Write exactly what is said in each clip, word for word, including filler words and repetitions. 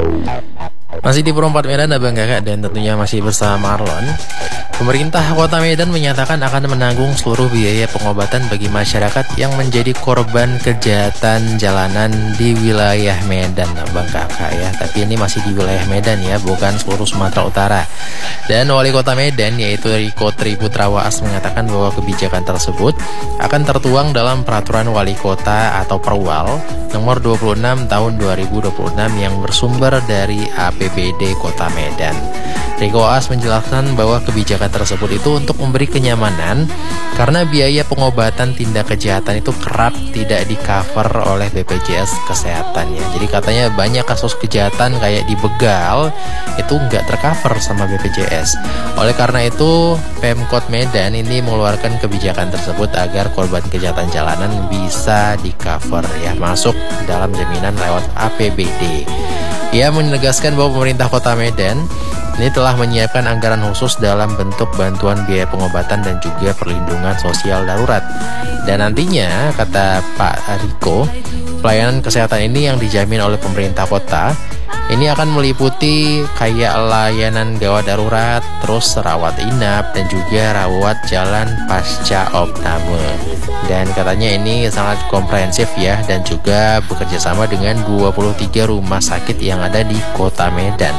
Masih di Pro empat Medan Abang Kakak dan tentunya masih bersama Marlon. Pemerintah Kota Medan menyatakan akan menanggung seluruh biaya pengobatan bagi masyarakat yang menjadi korban kejahatan jalanan di wilayah Medan Abang Kakak ya. Tapi ini masih di wilayah Medan ya, bukan seluruh Sumatera Utara. Dan Wali Kota Medan yaitu Riko Triputra Waas mengatakan bahwa kebijakan tersebut akan tertuang dalam Peraturan Wali Kota atau Perwal nomor dua puluh enam tahun dua ribu dua puluh enam yang bersumber dari A P B D Kota Medan. Riko Waas menjelaskan bahwa kebijakan tersebut itu untuk memberi kenyamanan karena biaya pengobatan tindak kejahatan itu kerap tidak di-cover oleh B P J S Kesehatan ya. Jadi katanya banyak kasus kejahatan kayak di Begal itu nggak tercover sama B P J S. Oleh karena itu Pemkot Medan ini mengeluarkan kebijakan tersebut agar korban kejahatan jalanan bisa di-cover ya, masuk dalam jaminan lewat A P B D. Ia menegaskan bahwa pemerintah Kota Medan ini telah menyiapkan anggaran khusus dalam bentuk bantuan biaya pengobatan dan juga perlindungan sosial darurat. Dan nantinya, kata Pak Riko, pelayanan kesehatan ini yang dijamin oleh pemerintah kota, ini akan meliputi kayak layanan gawat darurat, terus rawat inap, dan juga rawat jalan pasca opname. Dan katanya ini sangat komprehensif ya, dan juga bekerja sama dengan dua puluh tiga rumah sakit yang ada di Kota Medan.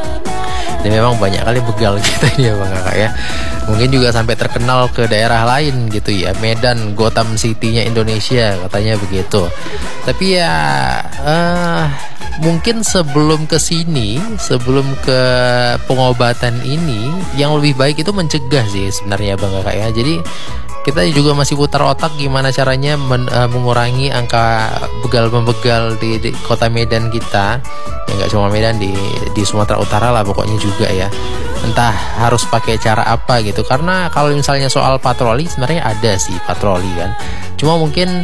Dan memang banyak kali begal kita ini ya Bang Kakak ya. Mungkin juga sampai terkenal ke daerah lain gitu ya. Medan, Gotham City-nya Indonesia katanya begitu. Tapi ya uh, mungkin sebelum ke sini, sebelum ke pengobatan ini, yang lebih baik itu mencegah sih sebenarnya Bang Kakak ya. Jadi kita juga masih putar otak gimana caranya men, uh, mengurangi angka begal-membegal di, di kota Medan kita. Ya nggak cuma Medan, di di Sumatera Utara lah pokoknya juga ya. Entah harus pakai cara apa gitu. Karena kalau misalnya soal patroli, sebenarnya ada sih patroli kan. Cuma mungkin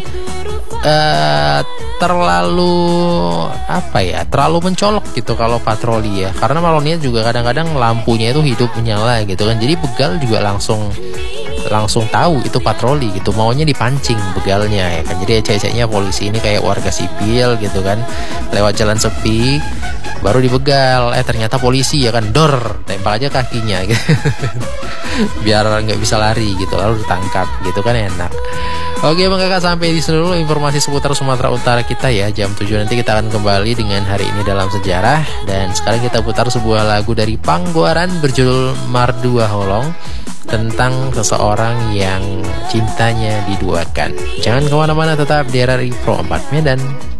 uh, terlalu apa ya, terlalu mencolok gitu kalau patroli ya. Karena malonnya juga kadang-kadang lampunya itu hidup menyala gitu kan. Jadi begal juga langsung langsung tahu itu patroli gitu, maunya dipancing begalnya ya kan. Jadi cek-ceknya polisi ini kayak warga sipil gitu kan, lewat jalan sepi baru dibegal, eh ternyata polisi ya kan, dor tembak aja kakinya gitu. Biar nggak bisa lari gitu, lalu ditangkap gitu kan, enak. Oke Bang Kakak, sampai di seluruh informasi seputar Sumatera Utara kita ya. Jam tujuh nanti kita akan kembali dengan Hari Ini Dalam Sejarah. Dan sekarang kita putar sebuah lagu dari Panggoran berjudul Mardua Holong, tentang seseorang yang cintanya diduakan. Jangan kemana-mana, tetap di R R I Pro empat Medan.